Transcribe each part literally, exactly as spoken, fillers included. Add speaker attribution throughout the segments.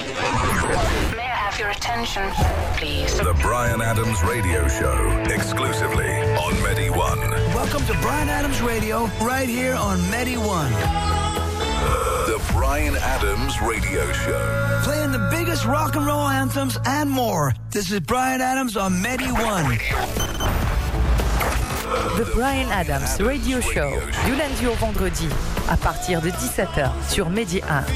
Speaker 1: May I have your attention, please?
Speaker 2: The Bryan Adams Radio Show, exclusively on Medi One.
Speaker 3: Welcome to Bryan Adams Radio, right here on Medi One.
Speaker 2: The Bryan Adams Radio Show.
Speaker 3: Playing the biggest rock and roll anthems and more. This is Bryan Adams on Medi One.
Speaker 4: The Bryan Adams Radio Show, du lundi au vendredi, à partir de dix-sept heures sur Medi un.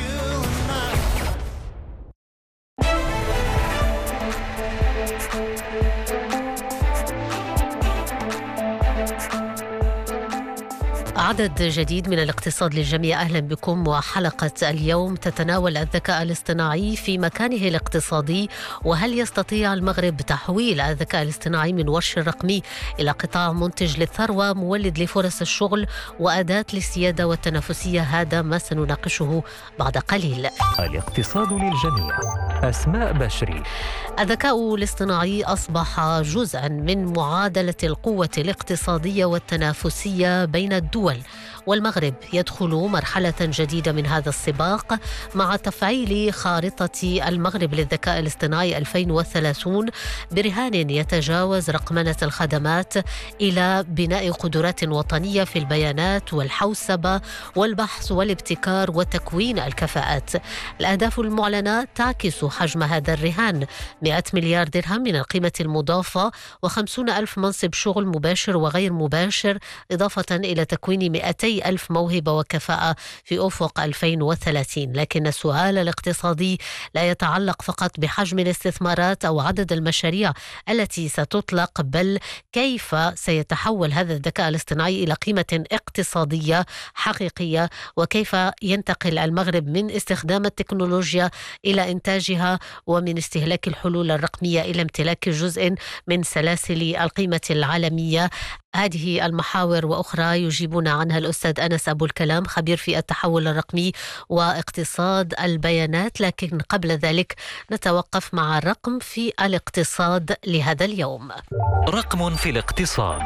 Speaker 5: عدد جديد من الاقتصاد للجميع. أهلا بكم. وحلقة اليوم تتناول الذكاء الاصطناعي في مكانه الاقتصادي، وهل يستطيع المغرب تحويل الذكاء الاصطناعي من وش رقمي إلى قطاع منتج للثروة، مولد لفرص الشغل وأداة للسيادة والتنافسية؟ هذا ما سنناقشه بعد قليل.
Speaker 6: الاقتصاد للجميع. أسماء بشري.
Speaker 5: الذكاء الاصطناعي أصبح جزءا من معادلة القوة الاقتصادية والتنافسية بين الدول، والمغرب يدخل مرحلة جديدة من هذا السباق مع تفعيل خارطة المغرب للذكاء الاصطناعي ألفين وثلاثين برهان يتجاوز رقمنة الخدمات إلى بناء قدرات وطنية في البيانات والحوسبة والبحث والابتكار وتكوين الكفاءات. الأهداف المعلنة تعكس حجم هذا الرهان: مئة مليار درهم من القيمة المضافة وخمسون ألف منصب شغل مباشر وغير مباشر، إضافة إلى تكوين مئتي ألف موهبة وكفاءة في أفق ألفين وثلاثين. لكن السؤال الاقتصادي لا يتعلق فقط بحجم الاستثمارات أو عدد المشاريع التي ستطلق، بل كيف سيتحول هذا الذكاء الاصطناعي إلى قيمة اقتصادية حقيقية، وكيف ينتقل المغرب من استخدام التكنولوجيا إلى إنتاجها، ومن استهلاك الحلول الرقمية إلى امتلاك جزء من سلاسل القيمة العالمية. هذه المحاور وأخرى يجيبنا عنها الأستاذ أنس أبو الكلام، خبير في التحول الرقمي واقتصاد البيانات. لكن قبل ذلك نتوقف مع الرقم في الاقتصاد لهذا اليوم.
Speaker 6: رقم في الاقتصاد.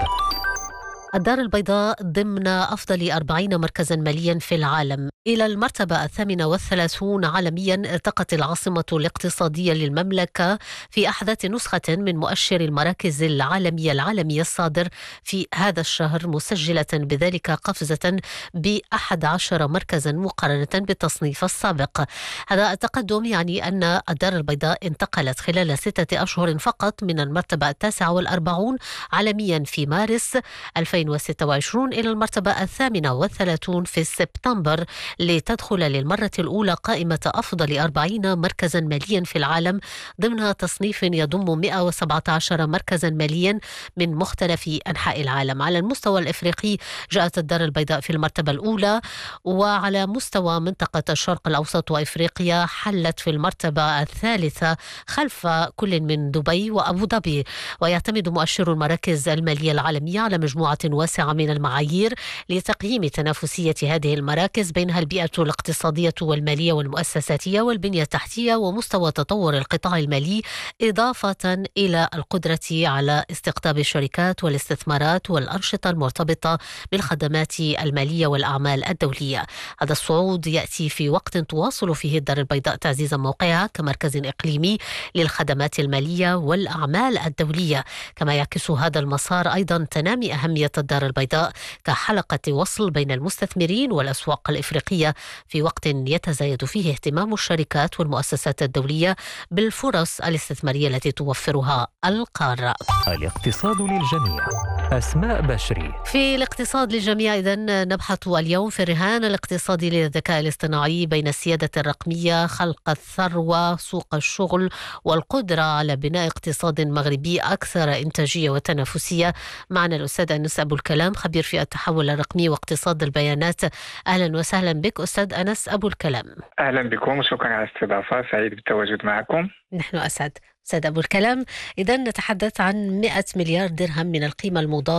Speaker 5: الدار البيضاء ضمن أفضل أربعين مركزا ماليا في العالم إلى المرتبة الثامنة والثلاثون عالميا. ارتقت العاصمة الاقتصادية للمملكة في أحدث نسخة من مؤشر المراكز العالمية العالمي الصادر في هذا الشهر، مسجلة بذلك قفزة بأحد عشر مركزا مقارنة بالتصنيف السابق. هذا التقدم يعني أن الدار البيضاء انتقلت خلال ستة أشهر فقط من المرتبة التاسعة والأربعون عالميا في مارس ألفين وستة وعشرين إلى المرتبة الثامنة والثلاثون في سبتمبر، لتدخل للمرة الأولى قائمة أفضل أربعين مركزا ماليا في العالم ضمن تصنيف يضم مئة وسبعة عشر مركزا ماليا من مختلف أنحاء العالم. على المستوى الإفريقي جاءت الدار البيضاء في المرتبة الأولى، وعلى مستوى منطقة الشرق الأوسط وإفريقيا حلت في المرتبة الثالثة خلف كل من دبي وأبو ظبي. ويعتمد مؤشر المراكز المالية العالمية على مجموعة واسعة من المعايير لتقييم تنافسية هذه المراكز، بينها البيئة الاقتصادية والمالية والمؤسساتية والبنية التحتية ومستوى تطور القطاع المالي، إضافة إلى القدرة على استقطاب الشركات والاستثمارات والأنشطة المرتبطة بالخدمات المالية والأعمال الدولية. هذا الصعود يأتي في وقت تواصل فيه الدار البيضاء تعزيز موقعها كمركز إقليمي للخدمات المالية والأعمال الدولية. كما يعكس هذا المسار أيضا تنامي أهمية الدار البيضاء كحلقة وصل بين المستثمرين والأسواق الإفريقية في وقت يتزايد فيه اهتمام الشركات والمؤسسات الدولية بالفرص الاستثمارية التي توفرها القارة.
Speaker 6: الاقتصاد للجميع. أسماء بشري.
Speaker 5: في الاقتصاد للجميع إذن نبحث اليوم في الرهان الاقتصادي للذكاء الاصطناعي بين السيادة الرقمية، خلق الثروة، سوق الشغل، والقدرة على بناء اقتصاد مغربي أكثر إنتاجية وتنافسية. معنا الأستاذ أنس أبو الكلام، خبير في التحول الرقمي واقتصاد البيانات. أهلا وسهلا بك أستاذ أنس أبو الكلام.
Speaker 7: أهلا بكم وشكرا على الاستضافة، سعيد بالتواجد معكم.
Speaker 5: نحن أسعد. أستاذ أبو الكلام، إذن نتحدث عن مئة مليار درهم من القيمة المضافة